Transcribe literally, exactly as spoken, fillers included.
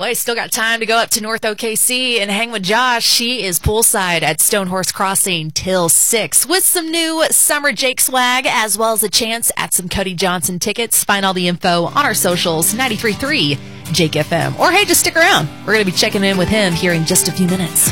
Well, you still got time to go up to North O K C and hang with Josh. She is poolside at Stonehorse Crossing till six with some new Summer Jake swag as well as a chance at some Cody Johnson tickets. Find all the info on our socials, ninety-three point three Jake F M. Or hey, just stick around. We're going to be checking in with him here in just a few minutes.